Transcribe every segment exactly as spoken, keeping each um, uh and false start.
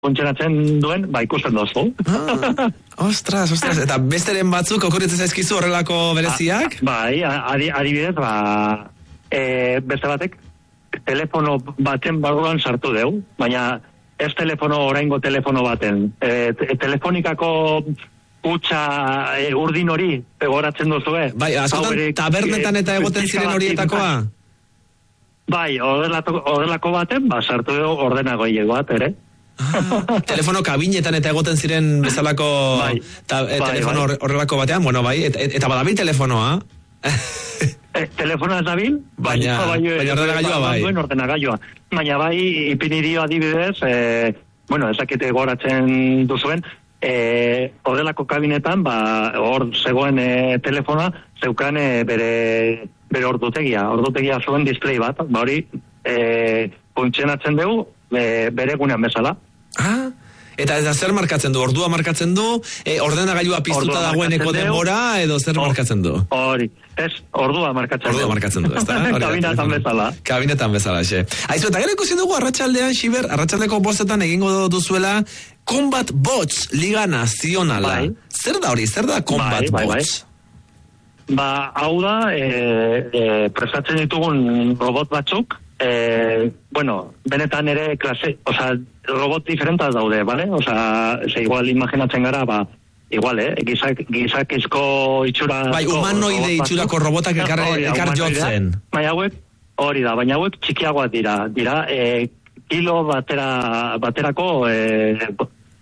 funtzionatzen duen, ba ikusten dozu. Ah, ostras, ostras, eta besteren batzuk okurritzen zaizkizu horrelako bereziak? A, bai, adi, adibidez, ba, e, beste batek, telefono baten barruan sartu deu, baina ez telefono, oraingo telefono baten. E, te, telefonikako utxa e, urdin hori, egoratzen duzue. Bai, askotan tabernetan eta egoten ziren horietakoa? Bai, horrelako baten, ba, sartu deu ordenagoile bat, ere. Ah, telefono kabinetan eta egoten ziren bezalako bai, ta, e, bai, telefono bai. horrelako batean, bueno, bai, et, et, eta badabil telefonoa. e, telefonoa ez dabil, baina, baina, baina ordenagailua bai. Baina ordenagailua. Baina bai, ipini dio adibidez, e, bueno, ezakite goratzen duzuen, e, horrelako kabinetan, ba, hor zegoen e, telefonoa, zeukan e, bere, bere ordutegia, ordutegia zuen display bat, ba hori, e, funtzionatzen dugu, e, bere gunean bezala. Ah, eta ez da zer markatzen du? Ordua markatzen du? E, ordenagailua piztuta dagoeneko denbora edo zer or, markatzen du? Hori, ez, ordua markatzen ordua du. markatzen du, ezta? Kabinetan bezala. Kabinetan bezala, xe. Aizu, eta gero ikusi dugu arratsaldean, Xiber, arratsaldeko bostetan egingo duzuela Combat Bots Liga Nazionala. Bai. Zer da hori? Zer da Combat bai, bai, Bots? Bai. Ba, hau da, e, e, prestatzen ditugun robot batzuk, e, bueno, benetan ere klase, oza, robot diferentaz daude, bale? Oza, ze igual imaginatzen gara, ba, igual, eh? Gizak, gizakizko itxura... Bai, humanoide itxurako robotak ekar, ekar jotzen. Baina hauek, hori da, baina hauek txikiagoak dira. Dira, e, kilo batera, baterako e,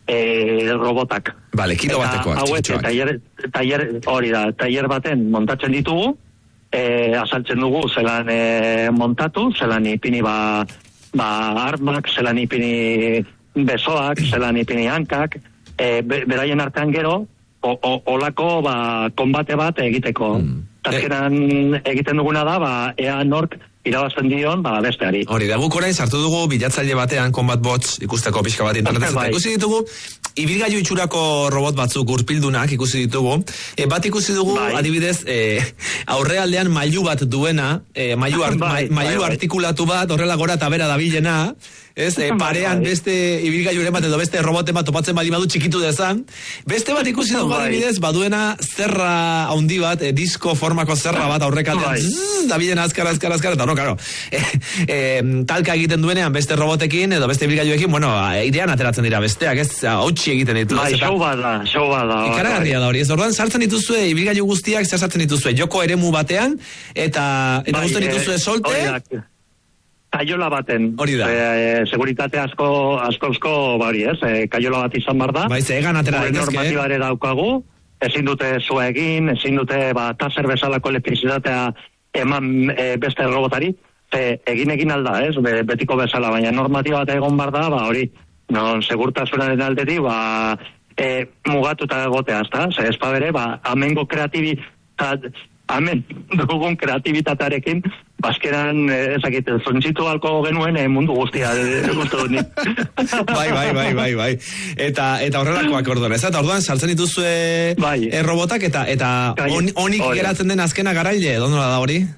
e, robotak. Bale, kilo batekoak, txikitxoak. Taier, taier, hori da, taier baten montatzen ditugu, e, azaltzen dugu zelan e, montatu, zelan ipini ba, ba armak, zelan ipini besoak, zelan ipini hankak, e, be, beraien artean gero, o, o, olako ba, konbate bat egiteko. Mm. Azkenan egiten duguna da, ba, ea nork irabazten dion, ba, besteari. Hori, da guk orain sartu dugu bilatzaile batean Combat Bots ikusteko pixka bat internetez. Bai. Ikusi ditugu, ibilgailu itxurako robot batzuk gurpildunak ikusi ditugu. E, bat ikusi dugu, bai. Adibidez, e, aurrealdean mailu bat duena, e, mailu, art, bai, mailu bai, bai. artikulatu bat, horrela gora eta bera dabilena, ez, e, parean bai. Beste ibilgailuren bat edo beste roboten bat topatzen bali badu txikitu dezan. Beste bat ikusi dugu, bai. Adibidez, baduena zerra handi bat, e, disko formako zerra bat aurrekaldean, bai. zzz, dabilena azkar, azkar, azkar, eta no, karo, e, e, talka egiten duenean beste robotekin edo beste ibilgailuekin, bueno, idean ateratzen dira besteak, ez, hautsi egiten ditu. Bai, show bada, show bada. Ikaragarria da hori, ez orduan sartzen dituzue ibilgailu guztiak, zer sartzen dituzue joko eremu batean, eta eta bai, guztien dituzue solte. Kaiola baten. Hori da. E, seguritate asko, askozko, bari ez, e, kaiola bat izan bar da. Bai, ze egan atera daitezke. Normatibare daukagu, ezin dute zua egin, ezin dute, ba, taser bezalako elektrizitatea eman e, beste robotari, ze egin egin alda, ez, Be, betiko bezala, baina normatiba bat egon bar da, ba, hori, non, segurtasunaren aldetik, ba, e, mugatuta egotea, ezta? Ze ezpa bere, ba, amengo kreatibitat, amen dugun kreatibitatearekin, bazkeran, ezakite, zontzitu halko genuen e, mundu guztia, e, guztu dut. bai, bai, bai, bai, bai. Eta, eta horrelakoak orduan, ez? Eta orduan, saltzen dituzue bai. e, robotak, eta, eta on, onik hori. Geratzen den azkena garaile, dondola da hori?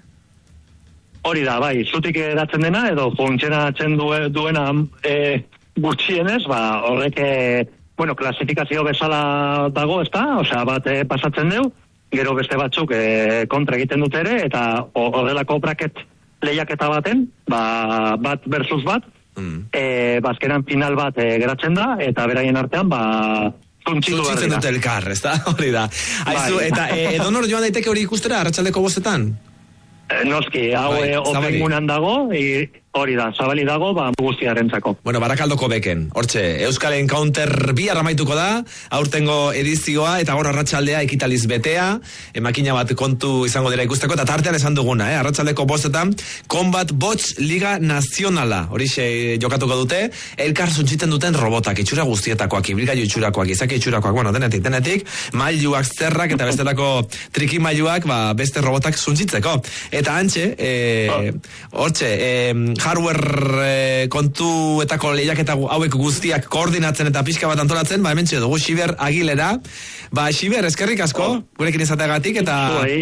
Hori da, bai, zutik eratzen dena, edo funtzionatzen due, duena e, gutxienez, ba, horrek, e, bueno, klasifikazio bezala dago, ez da? Osea, bat e, pasatzen deu, gero beste batzuk e, kontra egiten dut ere, eta horrelako braket lehiaketa baten, ba, bat versus bat, mm. e, bazkeran final bat e, geratzen da, eta beraien artean, ba, zuntzitu Zuntzitzen dut elkar, ez da? Hori da. Aizu, bai. Eta e, edonor joan daiteke hori ikustera, arratsaldeko bostetan? E, noski, hau bai, opengunan dago, e, hori da, zabali dago, ba, guztiarentzako. Bueno, Barakaldoko beken, hortxe, Euskal Encounter bihar amaituko da, aurtengo edizioa, eta gaur arratsaldea ekitaliz betea, emakina bat kontu izango dira ikusteko, eta tartean esan duguna, eh? Arratsaldeko bostetan, Combat Bots Liga Nazionala, horixe jokatuko dute, elkar zuntzitzen duten robotak, itxura guztietakoak, ibilgailu itxurakoak, izaki itxurakoak, bueno, denetik, denetik, mailuak zerrak, eta bestelako triki mailuak, ba, beste robotak zuntzitzeko. Eta antxe, eh, hortxe, eh, hardware e, kontuetako lehiaketa hauek guztiak koordinatzen eta pixka bat antolatzen, ba hemen txe dugu Xiber Agilera. Ba Xiber, eskerrik asko, oh. gurekin izateagatik, eta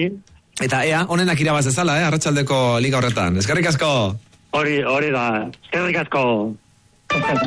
eta ea, honenak irabaz dezala, eh, arratsaldeko liga horretan. Eskerrik asko. Hori, hori da, eskerrik asko.